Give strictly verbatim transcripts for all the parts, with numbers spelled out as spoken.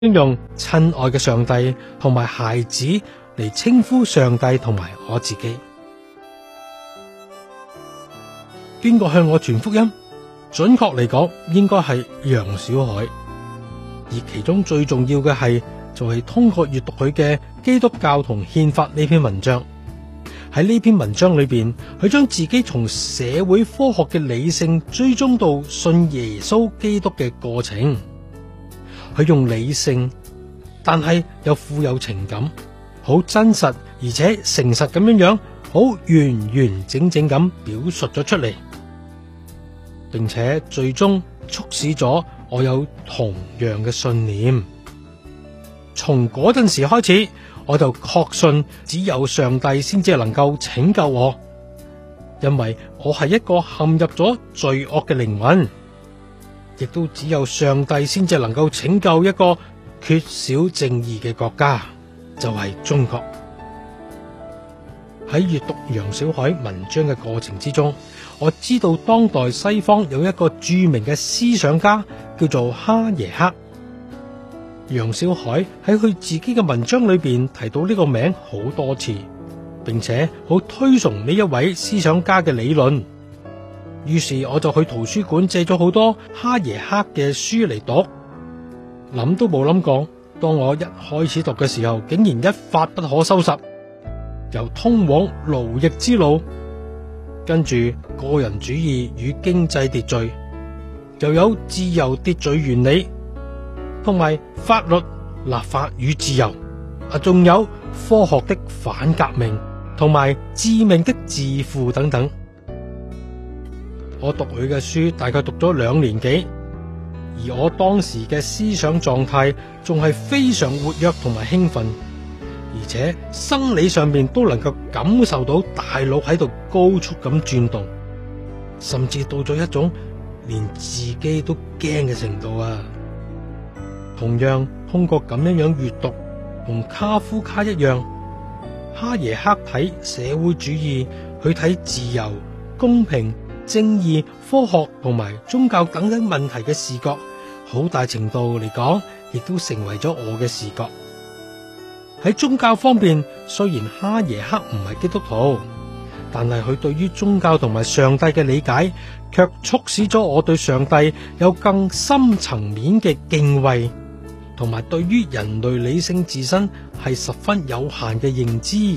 用親愛嘅上帝同埋孩子嚟稱呼上帝同埋我自己。邊個向我傳福音？準確嚟講，應該係楊小海。而其中最重要嘅係，就係通過閱讀佢嘅《基督教同憲法》呢篇文章。喺呢篇文章裏邊，佢將自己從社會科學嘅理性追蹤到信耶穌基督嘅過程。佢用理性，但係又富有情感，好真實而且誠實咁樣樣，好完完整整咁表述咗出嚟，並且最終促使咗我有同樣嘅信念。從嗰陣時開始，我就確信只有上帝先至能夠拯救我，因為我係一個陷入咗罪惡嘅靈魂。亦都只有上帝先至能夠拯救一個缺少正義嘅國家，就係中國。喺閱讀楊小海文章嘅過程之中，我知道當代西方有一個著名嘅思想家叫做哈耶克。楊小海喺佢自己嘅文章裏邊提到呢個名好多次，並且好推崇呢一位思想家嘅理論。於是我就去圖書館借咗好多哈耶克嘅書嚟讀，諗都冇諗過，當我一開始讀嘅時候，竟然一發不可收拾，由通往奴役之路，跟住個人主義與經濟秩序，又有自由秩序原理，同埋法律立法與自由，啊，仲有科學的反革命，同埋致命的自負等等。我讀佢嘅書大概讀咗兩年幾，而我當時嘅思想狀態仲係非常活躍同埋興奮，而且生理上面都能夠感受到大腦喺度高速咁轉動，甚至到咗一種連自己都驚嘅程度啊！同樣通過咁樣樣閱讀，同卡夫卡一樣，哈耶克睇社會主義，去睇自由、公平、正義、科學同埋宗教等等問題嘅視覺，好大程度嚟講，亦都成為咗我嘅視覺。喺宗教方面，雖然哈耶克唔係基督徒，但係佢對於宗教同埋上帝嘅理解，卻促使咗我對上帝有更深層面嘅敬畏，同埋對於人類理性自身係十分有限嘅認知。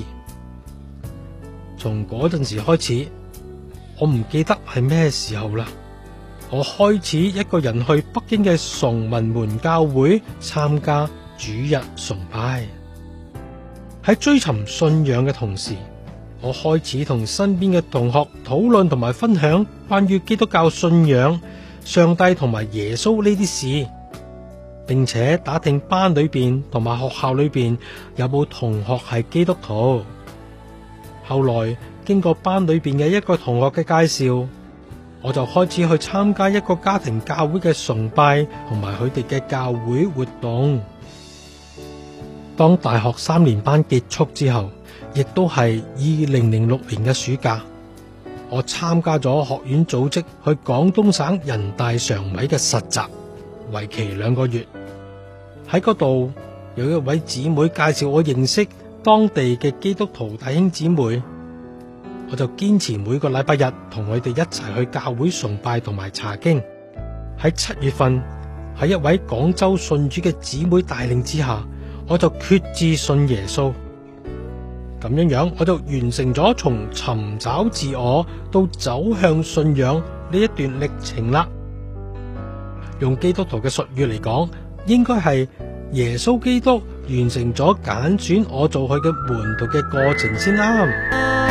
從嗰陣時開始，我唔記得係咩時候啦。我開始一個人去北京嘅崇文門教會參加主日崇拜。喺追尋信仰嘅同時，我開始同身邊嘅同學討論同埋分享關於基督教信仰、上帝同埋耶穌呢啲事，並且打聽班裏邊同埋學校裏邊有冇同學係基督徒。後來經過班裏邊嘅一個同學嘅介紹，我就開始去參加一個家庭教會嘅崇拜同埋佢哋嘅教會活動。當大學三年班結束之後，亦都係二零零六年嘅暑假，我參加咗學院組織去廣東省人大常委嘅實習，為期兩個月。喺嗰度有一位姊妹介紹我認識當地嘅基督徒弟兄姊妹，我就堅持每個禮拜日同佢哋一齊去教會崇拜同埋查經。喺七月份，喺一位廣州信主嘅姊妹帶領之下，我就決志信耶穌。咁樣樣，我就完成咗從尋找自我到走向信仰呢一段歷程啦。用基督徒嘅術語嚟講，應該係耶穌基督完成咗揀選我做佢嘅門徒嘅過程先啱。